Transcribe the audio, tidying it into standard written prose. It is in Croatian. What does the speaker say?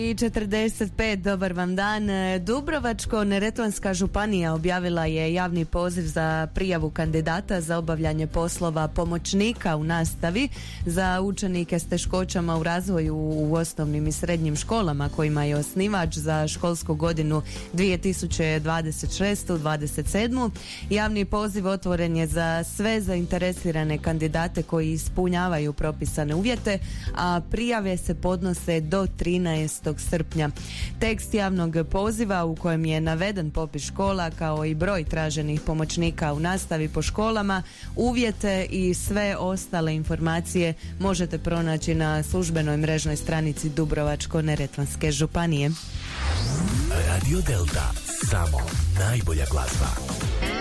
I 45, dobar vam dan. Dubrovačko-neretvanska županija objavila je javni poziv za prijavu kandidata za obavljanje poslova pomoćnika u nastavi za učenike s teškoćama u razvoju u osnovnim i srednjim školama kojima je osnivač za školsku godinu 2026-27. Javni poziv otvoren je za sve zainteresirane kandidate koji ispunjavaju propisane uvjete, a prijave se podnose do 13. srpnja. Tekst javnog poziva u kojem je naveden popis škola kao i broj traženih pomoćnika u nastavi po školama, uvjete i sve ostale informacije možete pronaći na službenoj mrežnoj stranici Dubrovačko-neretvanske županije. Radio Delta, samo najbolja glazba.